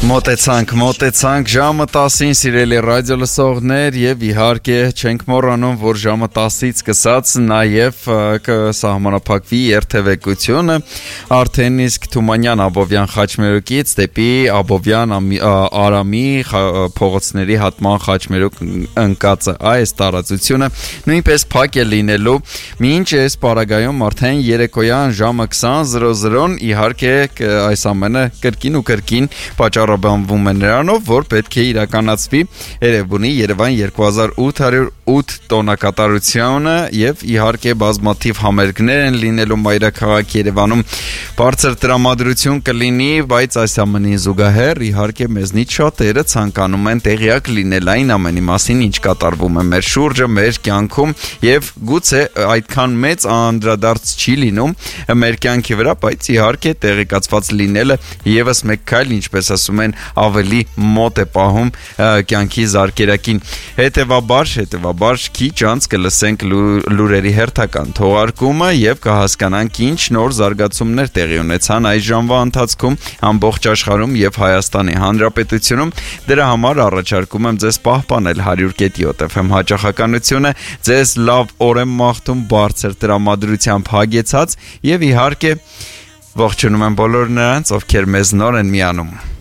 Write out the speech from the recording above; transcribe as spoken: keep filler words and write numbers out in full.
Մոտեցանք, մոտեցանք ժամը տասին սիրելի ռադիո լսողներ եւ իհարկե չենք մոռանում, որ ժամը տասից սկսած նաեւ կսահմանափակվի երթևեկությունը արդեն իսկ Թումանյան Աբովյան խաչմերուկից դեպի Աբովյան Արամի փողոցների հատման խաչմերուկ ընկածը այս տարածությունը նույնպես փակ է լինելու մինչ այս պարագայում արդեն երեկոյան ժամը քսան իհարկե այս ամենը կրկին ու կրկին պատճառաբանվում է նրանով, որ պետք է իրականացվի Երևանի Երևան երկու հազար ութ հարյուր ութ տոնակատարությունը եւ իհարկե բազմաթիվ համերգներ են լինելու մայրաքաղաք Երևանում բարձր տրամադրություն կլինի, բայց այս ամենին զուգահեռ իհարկե մեզնից շատերը ցանկանում են տեղյակ լինել այն ամենի մասին, ինչ կատարվում է մեր շուրջը, մեր կյանքում եւ գուցե այդքան մեծ անդրադարձ չի լինում մեր կյանքի վրա, բայց իհարկե տեղեկացված լինելը եւս մեկ քայլ, ինչպես ասում են, ավելի մոտ է պահում կյանքի զարկերակին։ Հետևաբար, հետևաբար քիչ անց կլսենք լուրերի հերթական թողարկումը եւ կհասկանանք ինչ նոր զարգացումներ տեղի ունեցան այս ժամվա ընթացքում ամբողջ աշխարհում եւ Հայաստանի Հանրապետությունում։ Դրա համար առաջարկում եմ ձեզ պահպանել հարյուր կետ յոթ F M հաճախականությունը, ձեզ լավ օր եմ մաղթում բարձր տրամադրությամբ հագեցած եւ իհարկե ողջունում եմ բոլոր նրանց, ովքեր մեզ նոր են միանում։